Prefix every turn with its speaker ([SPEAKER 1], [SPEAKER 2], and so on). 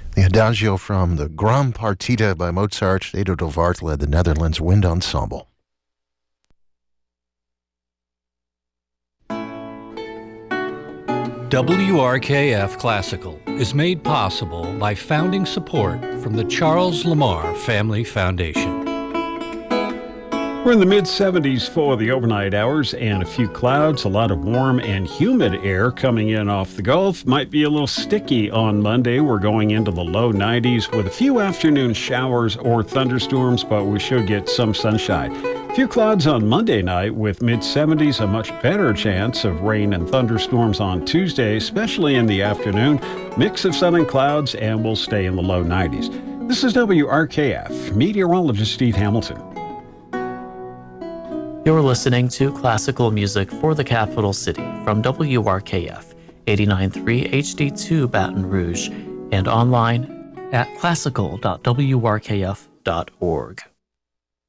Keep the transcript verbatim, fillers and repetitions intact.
[SPEAKER 1] The Adagio from the Gram Partita by Mozart. Edo de Waard led the Netherlands Wind Ensemble.
[SPEAKER 2] W R K F Classical is made possible by founding support from the Charles Lamar Family Foundation.
[SPEAKER 3] We're in the mid seventies for the overnight hours and a few clouds, a lot of warm and humid air coming in off the Gulf. Might be a little sticky on Monday. We're going into the low nineties with a few afternoon showers or thunderstorms, but we should get some sunshine. A few clouds on Monday night with mid seventies, a much better chance of rain and thunderstorms on Tuesday, especially in the afternoon. Mix of sun and clouds, and we'll stay in the low nineties. This is W R K F, meteorologist Steve Hamilton.
[SPEAKER 4] You're listening to classical music for the capital city from W R K F, eighty-nine point three H D two Baton Rouge, and online at classical dot w r k f dot org.